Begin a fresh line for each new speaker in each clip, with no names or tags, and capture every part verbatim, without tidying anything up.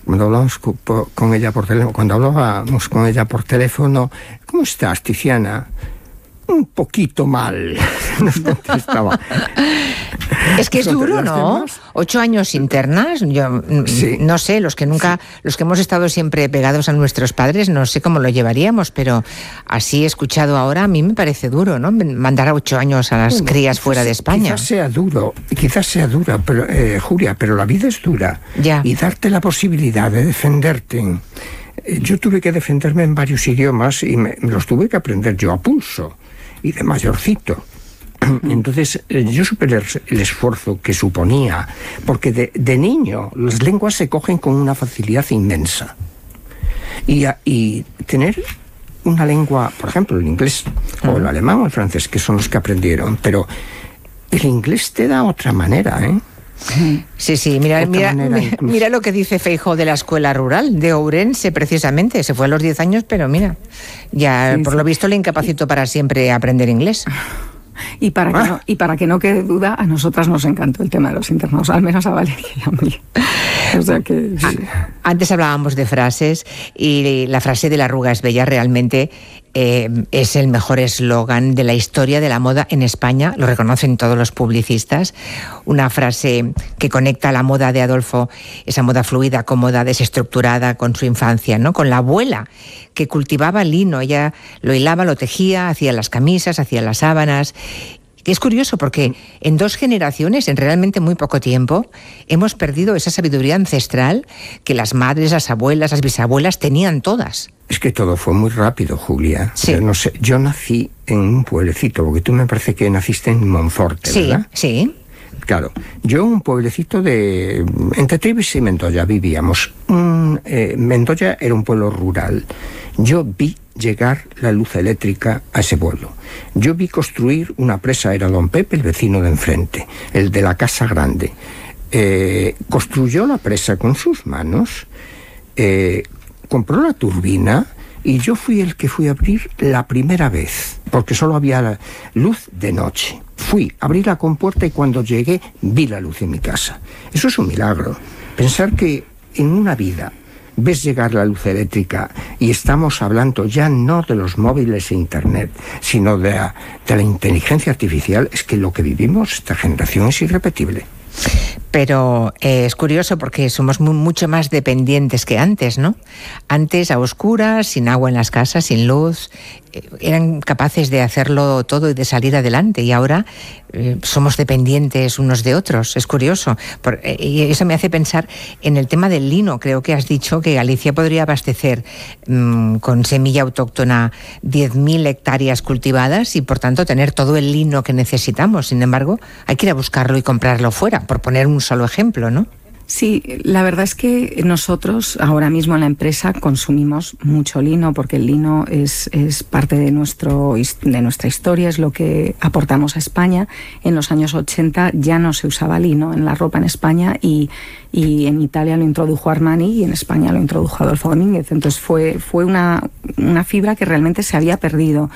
cuando hablábamos con ella por teléfono, cuando hablábamos con ella por teléfono, ¿cómo estás, Tiziana? Un poquito mal, nos contestaba.
Es que es duro, ¿no? Demás. Ocho años internas, yo sí. no sé, los que nunca, sí. los que hemos estado siempre pegados a nuestros padres, no sé cómo lo llevaríamos, pero así escuchado ahora, a mí me parece duro, ¿no? Mandar a ocho años a las bueno, crías quizás, fuera de España.
Quizás sea duro, quizás sea dura, pero, eh, Julia, pero la vida es dura.
Ya.
Y darte la posibilidad de defenderte. Yo tuve que defenderme en varios idiomas y me, me los tuve que aprender yo a pulso y de mayorcito. Entonces yo supe el, el esfuerzo que suponía, porque de, de niño las lenguas se cogen con una facilidad inmensa. Y, a, y tener una lengua, por ejemplo el inglés, o el alemán o el francés, que son los que aprendieron, pero el inglés te da otra manera, ¿eh?
Sí, sí, mira, mira, mira, mira lo que dice Feijóo de la escuela rural de Ourense, precisamente. Se fue a los diez años, pero mira, ya sí, por sí. lo visto le incapacitó para siempre aprender inglés.
Y para, que no, y para que no quede duda, a nosotras nos encantó el tema de los internados, al menos a Valeria y a mí. O sea que, sí.
Antes hablábamos de frases y la frase de la arruga es bella realmente eh, es el mejor eslogan de la historia de la moda en España, lo reconocen todos los publicistas. Una frase que conecta la moda de Adolfo, esa moda fluida, cómoda, desestructurada, con su infancia, ¿no? Con la abuela que cultivaba lino, ella lo hilaba, lo tejía, hacía las camisas, hacía las sábanas. Es curioso porque en dos generaciones, en realmente muy poco tiempo, hemos perdido esa sabiduría ancestral que las madres, las abuelas, las bisabuelas tenían todas.
Es que todo fue muy rápido, Julia.
Sí.
Yo, no sé, yo nací en un pueblecito, porque tú me parece que naciste en Monforte,
sí,
¿verdad?
Sí,
Claro, yo un pueblecito de... Entre Trives y Mendoya vivíamos. Un, eh, Mendoya era un pueblo rural. Yo vi llegar la luz eléctrica a ese pueblo. Yo vi construir una presa, era don Pepe, el vecino de enfrente, el de la casa grande. Eh, construyó la presa con sus manos, eh, compró la turbina y yo fui el que fui a abrir la primera vez, porque solo había luz de noche. Fui, abrí la compuerta y cuando llegué vi la luz en mi casa. Eso es un milagro. Pensar que en una vida ves llegar la luz eléctrica y estamos hablando ya no de los móviles e internet, sino de la, de la inteligencia artificial, es que lo que vivimos esta generación es irrepetible.
Pero eh, es curioso porque somos muy, mucho más dependientes que antes, ¿no? Antes a oscuras, sin agua en las casas, sin luz, eh, eran capaces de hacerlo todo y de salir adelante, y ahora eh, somos dependientes unos de otros. Es curioso. Por, eh, y eso me hace pensar en el tema del lino. Creo que has dicho que Galicia podría abastecer mmm, con semilla autóctona diez mil hectáreas cultivadas y por tanto tener todo el lino que necesitamos. Sin embargo, hay que ir a buscarlo y comprarlo fuera, por poner un solo ejemplo, ¿no?
Sí, la verdad es que nosotros ahora mismo en la empresa consumimos mucho lino, porque el lino es, es parte de, nuestro, de nuestra historia, es lo que aportamos a España. En los años ochenta ya no se usaba lino en la ropa en España y, y en Italia lo introdujo Armani y en España lo introdujo Adolfo Domínguez. Entonces fue, fue una, una fibra que realmente se había perdido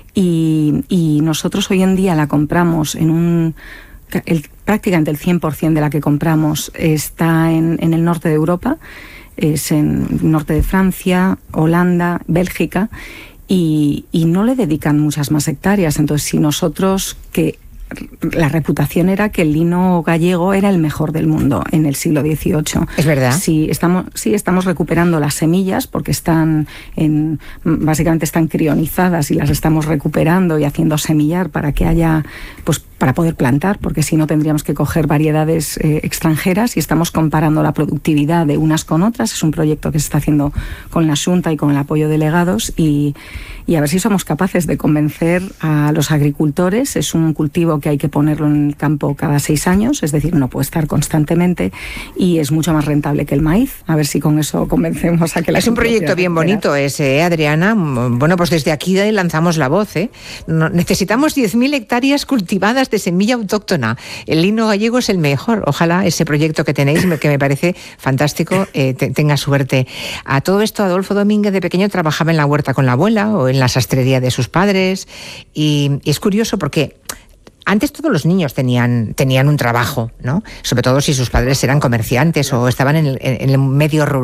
y, y nosotros hoy en día la compramos en un... El, prácticamente el cien por ciento de la que compramos está en, en el norte de Europa, es en el norte de Francia, Holanda, Bélgica, y, y no le dedican muchas más hectáreas. Entonces, si nosotros, que la reputación era que el lino gallego era el mejor del mundo en el siglo dieciocho.
¿Es verdad?
Sí, estamos, sí, estamos recuperando las semillas porque están en, básicamente están crionizadas y las estamos recuperando y haciendo semillar para que haya, pues para poder plantar, porque si no tendríamos que coger variedades eh, extranjeras, y estamos comparando la productividad de unas con otras. Es un proyecto que se está haciendo con la Xunta y con el apoyo de delegados y, y a ver si somos capaces de convencer a los agricultores. Es un cultivo que hay que ponerlo en el campo cada seis años, es decir, no puede estar constantemente y es mucho más rentable que el maíz. A ver si con eso convencemos a que la
Es un proyecto bien bonito ese, ¿eh, Adriana? Bueno, pues desde aquí lanzamos la voz, ¿eh? Necesitamos diez mil hectáreas cultivadas de semilla autóctona. El lino gallego es el mejor. Ojalá ese proyecto que tenéis, que me parece fantástico, eh, te, tenga suerte. A todo esto, Adolfo Domínguez de pequeño trabajaba en la huerta con la abuela o en la sastrería de sus padres, y, y es curioso porque antes todos los niños tenían, tenían un trabajo, ¿no? Sobre todo si sus padres eran comerciantes o estaban en el, en el medio rural.